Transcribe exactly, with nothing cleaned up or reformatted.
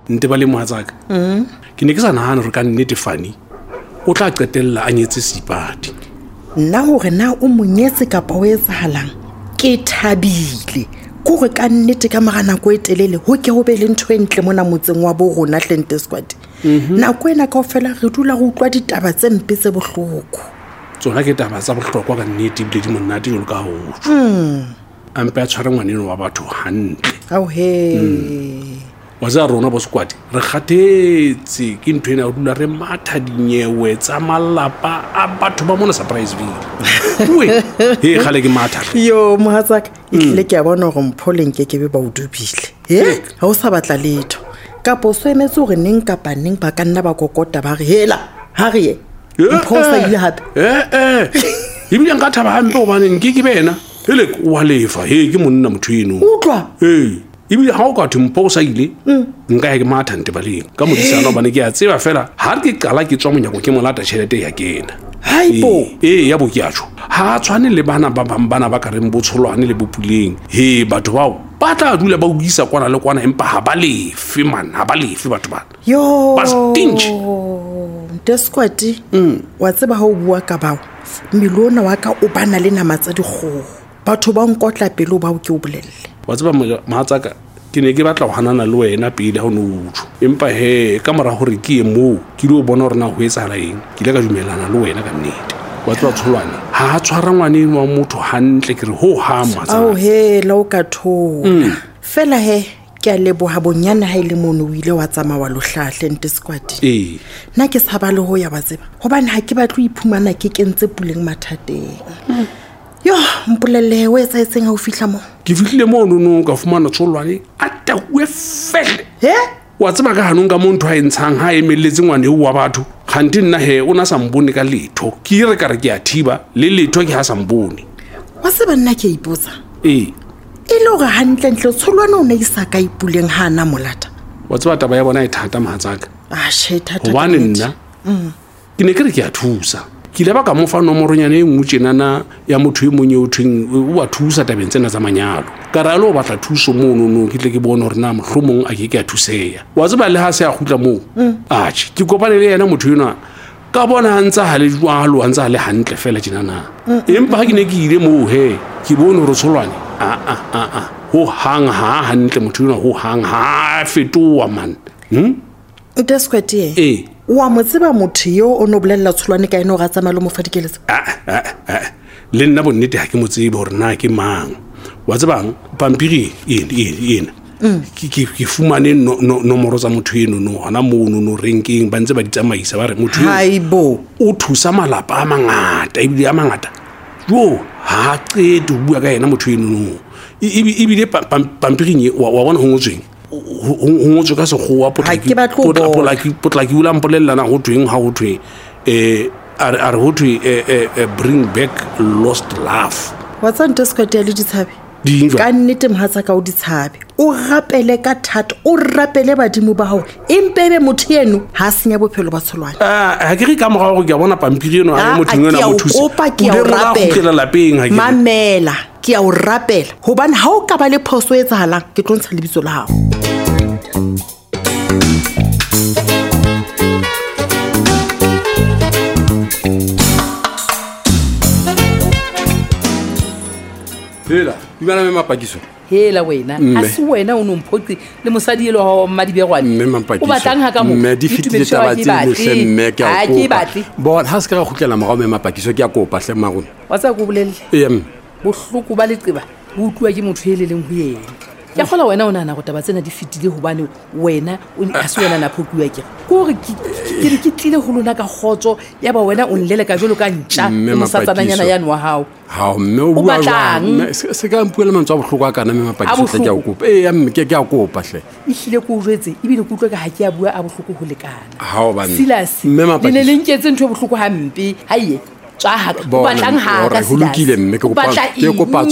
nte ba le mohatsaka ke ne ke sa nahana re ka nnete Fani o tla qetella a nyetse Seipati. Nna hore na o monyetse kapa o etsahalang ke thabile gore ka nnete ka mara nako e telele ho ke ho be le ntho e ntle mona motseng wa bo rona Hlente Squad. Nako ena kaofela re dula re utlwa ditaba tse mpe tse bohloko. Tsona ke taba tsa bohlokwa ka nnete bile di monate jolo ka ho. Ampe a tshwara ngwaneno wa batho hantle. Ao he. Wa za rona bo squad re kgathetse ke ntho ena o dula re matha dinyewe tsa malapa a batho ba mona Surpriseville. We he khale ke matha. Yo mohatsaka ile ke a bona go mpholeng ke ke be ba o dubile. He ha o sa batla letho. Kapo so emetse gore neng kapa neng ba ka nna ba kokota ba re hela ha re ye. Mphosa ile hape. Eh eh. Ibile nka thaba hampe obane nke ke bena. Hele wa lefa he ke monna motho eno. Utlwa. Hey. Ibile ha o ka thumposa ile nka ya ke matha Ntebaleng ka modisana bana ke a tseba fela ha ke qala ke tswa monyako ke molata tšhelete ya kena. Haibo eh ya bo ke a tsho ha tshwane le bana ba bana ba ka reng botsholwane le bopuleng he batho bao ba tla dula ba uisa kwana le kwana empa ha ba lefe man ha ba lefe batho bana yo ba stinge Desquati wa tseba ha o bua ka bao milona wa ka o bana le nama tsa dikgoho batho ba nkotla pelo ba o ke o bolelle wa tseba mohatsaka ke ne ke batla go hanana le wena pele ha o no utho empa he ka mora hore ke mo ke lo bona hore na ho etsahala eng ke ile ka dumelana le wena ka nnete wa tswa tsholwane ha tshwara ngwane wa motho hantle ke re ho ha mohatsaka ao he la o ka thona fela he ke a leboha bonyane ha ile mono o ile wa tsama wa lohlahle Hlente Squad eh na ke saba le ho ya ba tseba hobane ha ke batlo iphumana ke kentse puleng mathateng yo mpolelle we tsa etseng ha o fihla mo ke fihlile mo no ka fumana tsholwane a tawe fele he wa tseba ka hanong ka montho ha entshang ha emeletse ngwane wa batho khanti nna he o na sambone ka letho ke re ka re ke a thiba le letho ke ha sambone wa se banna ke ipotsa eh ile gore hantle ntle tsholwane o ne isa ka ipuleng ha na molata wa tseba taba ya bona e thata mohatsaka a she thata hobane nna ke ne ke re ke a thusa ke leba ka mofa nomoronyane e ngutsenana ya motho e monye o thweng o wa thusa tabeng tsena tsa manyalo ka ra lo batla thuso mo no no ke tle ke bona hore na mohlomong a ke ke a thuseya wa tseba le ha se a khutla mo a tshi ke kopane le yena motho yona ka bona ntsa ha le jwalo ntsa le hantle fela tjena empa ha ke ne ke ile mo he ke bona hore tsholwane a a a a ho hang ha hantle motho yona ho hang ha fetoa man hm Desquati eh wa motseba motho yo o no bolella tsholwane ka eno ga tsama le mo fadikeletsa le nna bonnete ha ke motsebe hore na ke mang wa tsebang pampiri ena ke ke fumane nomoro tsa motho eno no hona mo no ranking ba ntse ba ditsamaisa ba re motho haibo o thusa malapa a mangata e bile a mangata yo ha qete o bua ka yena motho eno no e bile pampiring wa bona ho ngotsweng ho ngotswe ka sekgowa potlaki potlaki ula mpolellana ho tweng ha ho thwe eh are ho thwe bring back lost love wa tsa Desquati ya le ditshabe ka nnete mohatsaka o ditshabe o rapele ka thato o rapele badimo ba hao empebe motho eno ha senya bophelo ba tsholwane a ke re ka moga go ke bona pampiri eno a motho ngwana mo thusa o pa ke o rapela lapeng ha ke mamela ke a o rapela hobane ha o ka ba le phoso e tsahalang ke tlontsa lebitso la hao hela ibana me mapakiso hela wena a se wena o nomphotse le mosadi ele wa Madibegwane me mapakiso o batlang ha ka mo me di fitile taba tse le hle mme ke a kopa bona ha se ka khutlela mogao me mapakiso ke a kopa hle magone wa tsa go bolelle em bohloko ba leqeba bo utlwa ke motho ele leng ho yena ya khola wena o nana go taba tsena di fitile hobane wena o a se wena na phokuwa ke gore ke re ke tlile ho lona ka khotso ya ba wena o nlele ka jolo ka ntja mo satsananyana ya nwa hao ha mme o bua jwang se ka mpuela mantswa bohloko a kana me mapakiso tle ke a kopa eh ya mme ke ke a kopa hle e hlile ko jwetse ibile ku utlwa ka ha ke a bua a bohloko ho lekana ha o bana silasi mme mapakiso le lenketse ntho bohloko hampe haiye tswa ha ka batlang ha ka silasi mme ke kopa ke kopa